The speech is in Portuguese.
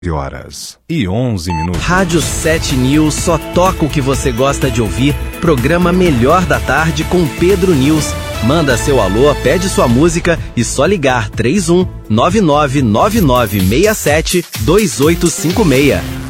9h11. Rádio 7 News só toca o que você gosta de ouvir. Programa Melhor da Tarde com Pedro News. Manda seu alô, pede sua música e só ligar 31 999967 2856.